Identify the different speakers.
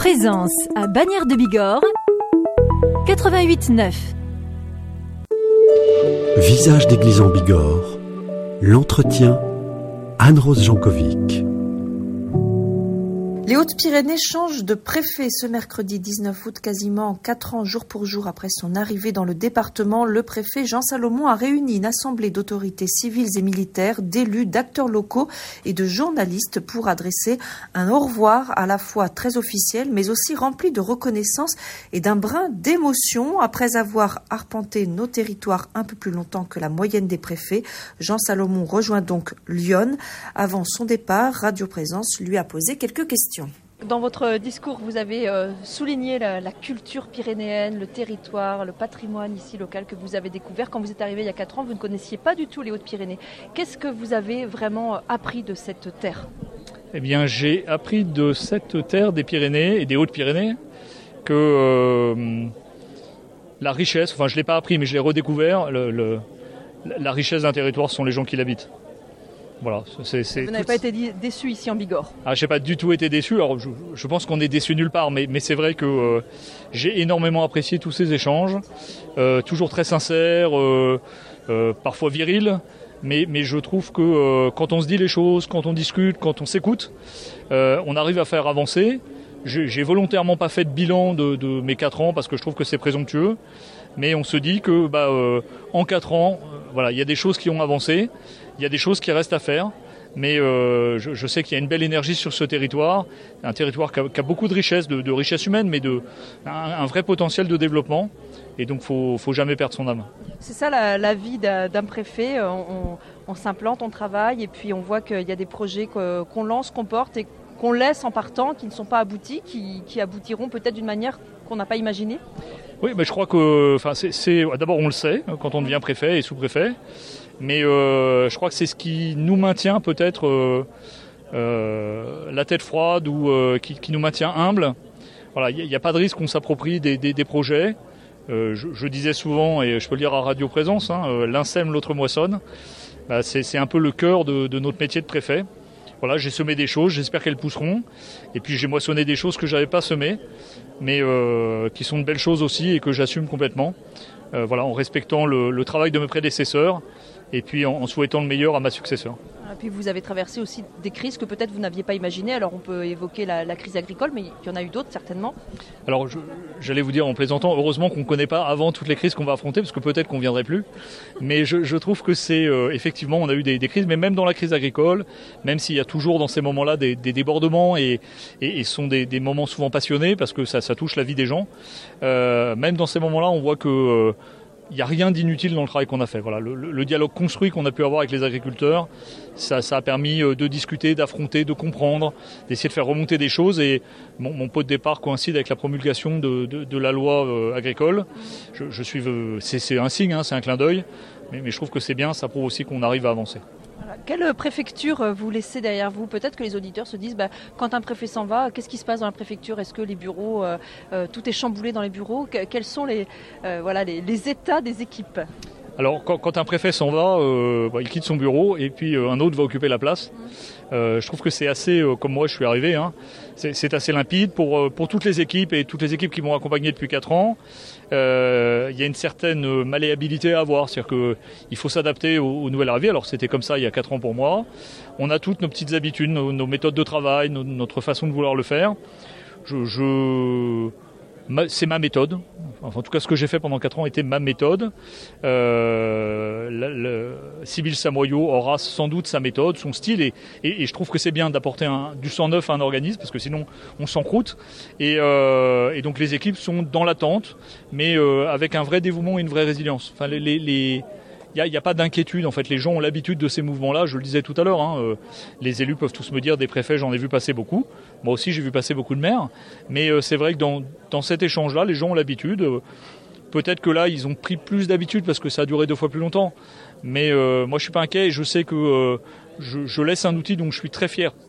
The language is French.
Speaker 1: Présence à Bagnères de Bigorre, 88.9.
Speaker 2: Visage d'église en Bigorre, l'entretien, Anne-Rose Jankovic.
Speaker 3: Les Hautes-Pyrénées changent de préfet ce mercredi 19 août, quasiment 4 ans jour pour jour après son arrivée dans le département. Le préfet Jean Salomon a réuni une assemblée d'autorités civiles et militaires, d'élus, d'acteurs locaux et de journalistes pour adresser un au revoir à la fois très officiel mais aussi rempli de reconnaissance et d'un brin d'émotion. Après avoir arpenté nos territoires un peu plus longtemps que la moyenne des préfets, Jean Salomon rejoint donc Lyon. Avant son départ, Radio Présence lui a posé quelques questions.
Speaker 4: Dans votre discours, vous avez souligné la culture pyrénéenne, le territoire, le patrimoine ici local que vous avez découvert. Quand vous êtes arrivé il y a 4 ans, vous ne connaissiez pas du tout les Hautes-Pyrénées. Qu'est-ce que vous avez vraiment appris de cette terre ?
Speaker 5: Eh bien, j'ai appris de cette terre des Pyrénées et des Hautes-Pyrénées que la richesse, enfin je ne l'ai pas appris mais je l'ai redécouvert, la richesse d'un territoire ce sont les gens qui l'habitent. Voilà,
Speaker 4: vous n'avez pas été déçu ici en Bigorre ?
Speaker 5: Je n'ai pas du tout été déçu. Alors, je pense qu'on est déçu nulle part, mais c'est vrai que j'ai énormément apprécié tous ces échanges, toujours très sincères, parfois virils, mais je trouve que quand on se dit les choses, quand on discute, quand on s'écoute, on arrive à faire avancer. J'ai volontairement pas fait de bilan de mes 4 ans parce que je trouve que c'est présomptueux, mais on se dit que en 4 ans, voilà, il y a des choses qui ont avancé. Il y a des choses qui restent à faire, mais je sais qu'il y a une belle énergie sur ce territoire, un territoire qui a beaucoup de richesses, de richesses humaines, mais un vrai potentiel de développement, et donc faut jamais perdre son âme.
Speaker 4: C'est ça la vie d'un préfet, on s'implante, on travaille, et puis on voit qu'il y a des projets qu'on lance, qu'on porte, et qu'on laisse en partant, qui ne sont pas aboutis, qui aboutiront peut-être d'une manière qu'on n'a pas imaginée.
Speaker 5: Oui, mais je crois que d'abord on le sait quand on devient préfet et sous-préfet, mais je crois que c'est ce qui nous maintient peut-être la tête froide ou qui nous maintient humbles. Voilà, il n'y a pas de risque qu'on s'approprie des projets. Je disais souvent, et je peux le dire à Radio Présence, l'un sème, l'autre moissonne. C'est un peu le cœur de notre métier de préfet. Voilà, j'ai semé des choses, j'espère qu'elles pousseront. Et puis j'ai moissonné des choses que je n'avais pas semées, mais qui sont de belles choses aussi et que j'assume complètement. En respectant le travail de mes prédécesseurs et puis en souhaitant le meilleur à ma successeur.
Speaker 4: Et puis vous avez traversé aussi des crises que peut-être vous n'aviez pas imaginées. Alors on peut évoquer la crise agricole, mais il y en a eu d'autres certainement.
Speaker 5: Alors j'allais vous dire en plaisantant, heureusement qu'on ne connaît pas avant toutes les crises qu'on va affronter, parce que peut-être qu'on ne viendrait plus. Mais je trouve que c'est effectivement, on a eu des crises, mais même dans la crise agricole, même s'il y a toujours dans ces moments-là des débordements et ce sont des moments souvent passionnés, parce que ça touche la vie des gens, même dans ces moments-là, on voit que il n'y a rien d'inutile dans le travail qu'on a fait. Voilà, le dialogue construit qu'on a pu avoir avec les agriculteurs, ça a permis de discuter, d'affronter, de comprendre, d'essayer de faire remonter des choses. Et mon pot de départ coïncide avec la promulgation de la loi agricole. C'est un signe, c'est un clin d'œil, mais je trouve que c'est bien, ça prouve aussi qu'on arrive à avancer.
Speaker 4: Voilà. Quelle préfecture vous laissez derrière vous ? Peut-être que les auditeurs se disent, quand un préfet s'en va, qu'est-ce qui se passe dans la préfecture ? Est-ce que les bureaux, tout est chamboulé dans les bureaux ? Quels sont les états des équipes ?
Speaker 5: Alors quand un préfet s'en va, il quitte son bureau et puis un autre va occuper la place. Je trouve que c'est assez, comme moi je suis arrivé, c'est assez limpide pour toutes les équipes et toutes les équipes qui m'ont accompagné depuis 4 ans. Il y a une certaine malléabilité à avoir, c'est-à-dire qu'il faut s'adapter aux nouvelles arrivées. Alors c'était comme ça il y a 4 ans pour moi. On a toutes nos petites habitudes, nos méthodes de travail, notre façon de vouloir le faire. C'est ma méthode. Enfin, en tout cas, ce que j'ai fait pendant 4 ans était ma méthode. Sybille Samoyau aura sans doute sa méthode, son style, et je trouve que c'est bien d'apporter du sang neuf à un organisme, parce que sinon on s'encroute. Et donc les équipes sont dans l'attente, mais avec un vrai dévouement et une vraie résilience. Enfin, il n'y a pas d'inquiétude, en fait. Les gens ont l'habitude de ces mouvements-là, je le disais tout à l'heure. Les élus peuvent tous me dire, des préfets, j'en ai vu passer beaucoup. Moi aussi, j'ai vu passer beaucoup de maires. Mais c'est vrai que dans cet échange-là, les gens ont l'habitude. Peut-être que là, ils ont pris plus d'habitude parce que ça a duré 2 fois plus longtemps. Mais moi, je suis pas inquiet et je sais que je laisse un outil dont je suis très fier.